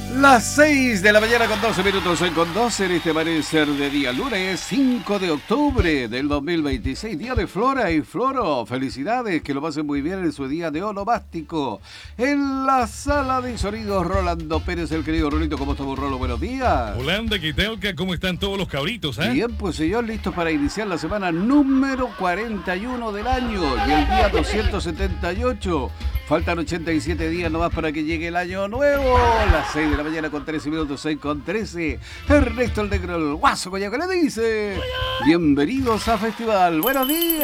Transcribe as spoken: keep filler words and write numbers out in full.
Las seis de la mañana con doce minutos, hoy con doce en este amanecer de día lunes cinco de octubre del dos mil veintiséis, día de Flora y Floro. Felicidades, que lo pasen muy bien en su día de onomástico. En la sala de sonidos, Rolando Pérez, el querido Rolito. ¿Cómo estamos, Rolo? Buenos días. Holanda, Quitelca, ¿cómo están todos los cabritos? Eh? Bien, pues señor, listos para iniciar la semana número cuarenta y uno del año y el día doscientos setenta y ocho. Faltan ochenta y siete días nomás para que llegue el año nuevo. Las seis de la mañana con trece minutos, seis con trece. Ernesto el Negro, el Guaso Coyaco le dice: bienvenidos a Festival. Buenos días.